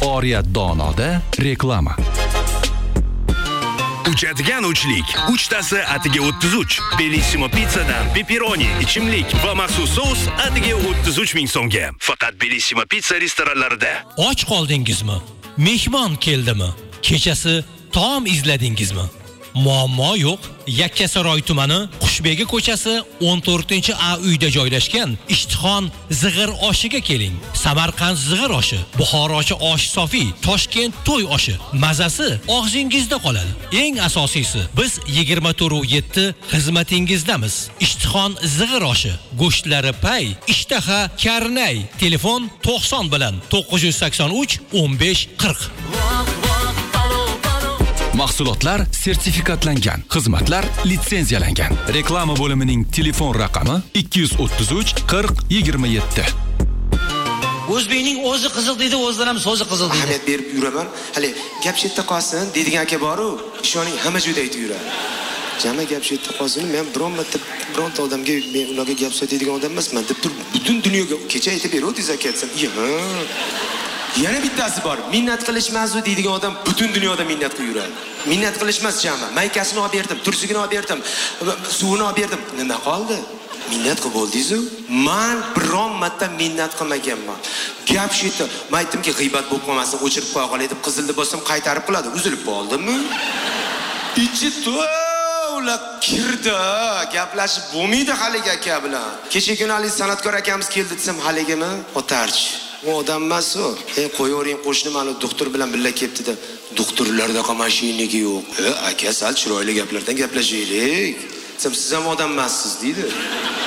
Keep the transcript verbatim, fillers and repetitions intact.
Oriyat Donoda reklama. Uchadigan uchlik. Uchtasi atiga o'ttiz uch. Bellissimo pizzadan pepperoni, ichimlik va maxsus sous atiga o'ttiz uch ming so'mga. Faqat Bellissimo pizza restoranlarida. Och qoldingizmi? Mehmon keldimi? Kechasi taom izladingizmi? Muammo yo'q. Yakkasaroy tumani Qushbegi ko'chasi o'n to'rtinchi A uyda joylashgan Ishtixon zig'ir oshiga keling. Samarqand zig'ir oshi, Buxorochi osh sofi, Toshkent to'y oshi. Mazasi og'zingizda qoladi. Eng asosiysi, biz yigirma to'rt yetti xizmatingizdamiz. Ishtixon zig'ir oshi, go'shtlari pay, ishtaha karnay. Telefon to'qson bilan to'qqiz yuz sakson uch o'n besh qirq. Mahsulotlar sertifikatlangan, xizmatlar litsenziyalangan. Reklama bo'limining telefon raqami ikki yuz o'ttiz uch qirq yigirma yetti. O'zbekning o'zi qiziq deydi, o'zidan ham so'zi qiziq deydi. Ahamiyat berib yuraman. Hali gap shetda qolsin deydigan aka bor-ku, ishoning hamma joyda aytib yuradi. Jami gap shetda qolsin, men biron marta bironta odamga men ularga gap so'tadigan odam emasman deb turib butun dunyoga kecha aytib beruvdingiz aka desam, yana bittasi bor. Minnat qilishmas deydigan odam butun dunyoda minnat qilib yuradi. Minnat qilishmas jami. Maykasini olib berdim, tursigini olib berdim, suvini olib berdim. Nima qoldi? Minnat qilib bo'ldingiz-ku? Men biron marta minnat qilmaganman. Gap shetda. Men aytdimki, g'iybat bo'lib qolmasin, o'chirib qo'ya qolay deb qizilni bosam qaytarib qiladi. Uzilib qoldimmi? Ichi to'la kirdi. Gaplashib bo'lmaydi haliga aka bilan. Kecha kuni hali san'atkor akamiz keldi desam, haligimi? Otarchi. U odam emas u. Ey qo'yavering, qo'shni mana doktor bilan birga kelibdi-da. Doktorlarda mashinagi yo'q. E, aka, sal chiroyli gaplardan gaplashaylik. Siz ham odam emassiz deydi.